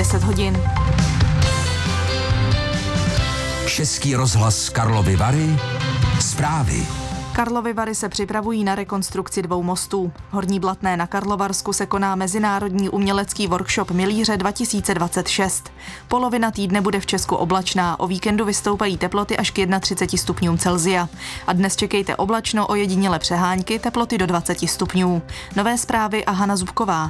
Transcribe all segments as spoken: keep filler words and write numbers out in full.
deset hodin. Český rozhlas Karlovy Vary. Zprávy. Karlovy Vary se připravují na rekonstrukci dvou mostů. V Horní Blatné na Karlovarsku se koná mezinárodní umělecký workshop Milíře dva tisíce dvacet šest. Polovina týdne bude v Česku oblačná, o víkendu vystoupají teploty až k třiceti jedné stupňům Celsia. A dnes čekejte oblačno, ojediněle přehánky, teploty do dvaceti stupňů. Nové zprávy a Hana Zubková.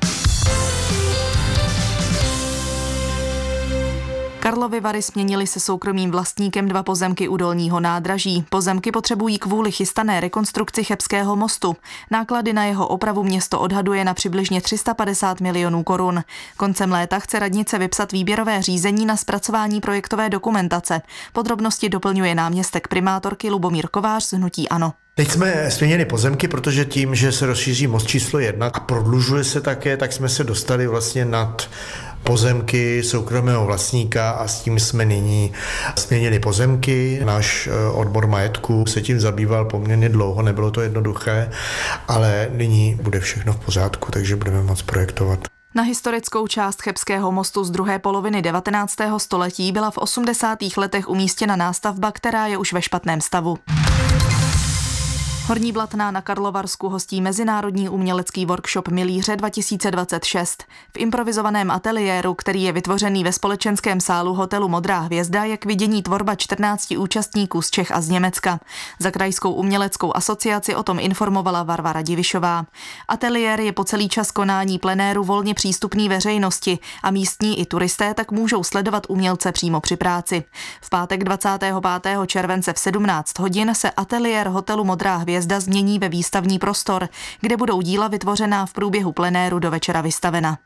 Karlovy Vary směnily se soukromým vlastníkem dva pozemky u Dolního nádraží. Pozemky potřebují kvůli chystané rekonstrukci Chebského mostu. Náklady na jeho opravu město odhaduje na přibližně tři sta padesát milionů korun. Koncem léta chce radnice vypsat výběrové řízení na zpracování projektové dokumentace. Podrobnosti doplňuje náměstek primátorky Lubomír Kovář z hnutí ANO. Teď jsme směnili pozemky, protože tím, že se rozšíří most číslo jedna a prodlužuje se také, tak jsme se dostali vlastně nad pozemky soukromého vlastníka a s tím jsme nyní směnili pozemky. Náš odbor majetku se tím zabýval poměrně dlouho, nebylo to jednoduché, ale nyní bude všechno v pořádku, takže budeme moct projektovat. Na historickou část Chebského mostu z druhé poloviny devatenáctého století byla v osmdesátých letech umístěna nástavba, která je už ve špatném stavu. Horní Blatná na Karlovarsku hostí mezinárodní umělecký workshop Milíře dva tisíce dvacet šest. V improvizovaném ateliéru, který je vytvořený ve společenském sálu hotelu Modrá hvězda, je k vidění tvorba čtrnácti účastníků z Čech a z Německa. Za krajskou uměleckou asociaci o tom informovala Varvara Divišová. Ateliér je po celý čas konání plenéru volně přístupný veřejnosti a místní i turisté tak můžou sledovat umělce přímo při práci. V pátek dvacátého pátého července v sedmnáct hodin se ateliér hotelu Modrá hvězda Hvězda změní ve výstavní prostor, kde budou díla vytvořená v průběhu plenéru do večera vystavena.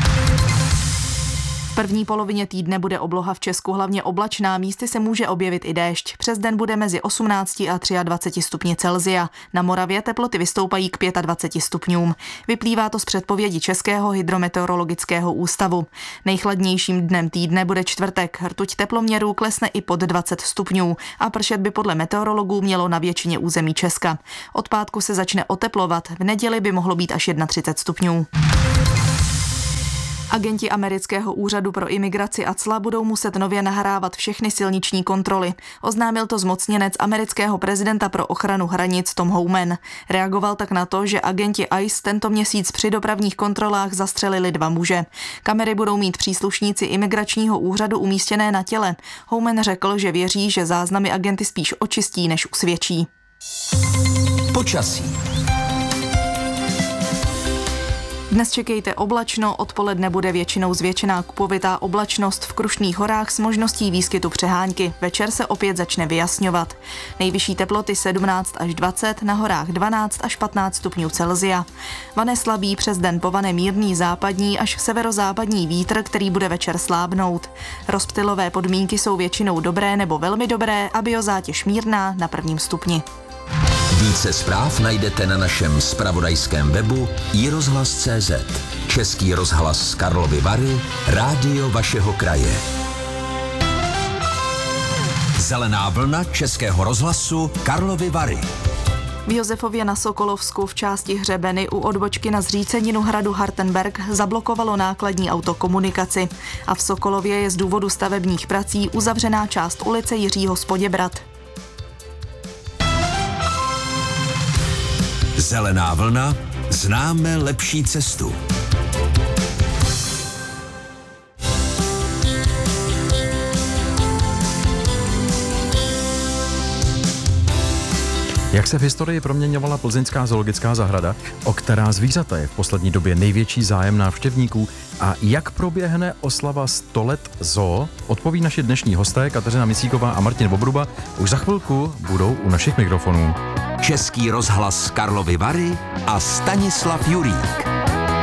V první polovině týdne bude obloha v Česku hlavně oblačná, místy se může objevit i déšť. Přes den bude mezi osmnácti a dvaceti třemi stupni Celsia. Na Moravě teploty vystoupají k dvaceti pěti stupňům. Vyplývá to z předpovědi Českého hydrometeorologického ústavu. Nejchladnějším dnem týdne bude čtvrtek. Rtuť teploměrů klesne i pod dvacet stupňů a pršet by podle meteorologů mělo na většině území Česka. Od pátku se začne oteplovat, v neděli by mohlo být až třicet jedna stupňů. Agenti amerického úřadu pro imigraci A C L A budou muset nově nahrávat všechny silniční kontroly. Oznámil to zmocněnec amerického prezidenta pro ochranu hranic Tom Homan. Reagoval tak na to, že agenti I C E tento měsíc při dopravních kontrolách zastřelili dva muže. Kamery budou mít příslušníci imigračního úřadu umístěné na těle. Homan řekl, že věří, že záznamy agenty spíš očistí, než usvědčí. Počasí. Dnes čekejte oblačno, odpoledne bude většinou zvětšená kupovitá oblačnost v Krušných horách s možností výskytu přehánky. Večer se opět začne vyjasňovat. Nejvyšší teploty sedmnáct až dvacet, na horách dvanáct až patnáct stupňů Celsia. Vane slabý, přes den povane mírný západní až severozápadní vítr, který bude večer slábnout. Rozptylové podmínky jsou většinou dobré nebo velmi dobré a biozátěž mírná na prvním stupni. Více zpráv najdete na našem zpravodajském webu i rozhlas tečka cé zet. Český rozhlas Karlovy Vary, rádio vašeho kraje. Zelená vlna Českého rozhlasu Karlovy Vary. V Josefově na Sokolovsku v části Hřebeny u odbočky na zříceninu hradu Hartenberg zablokovalo nákladní autokomunikaci a v Sokolově je z důvodu stavebních prací uzavřená část ulice Jiřího z Poděbrad. Zelená vlna, známe lepší cestu. Jak se v historii proměňovala plzeňská zoologická zahrada, o která zvířata je v poslední době největší zájem návštěvníků a jak proběhne oslava sto let zoo, odpoví naši dnešní hosté Kateřina Micíková a Martin Bobruba. Už za chvilku budou u našich mikrofonů. Český rozhlas Karlovy Vary a Stanislav Jurík.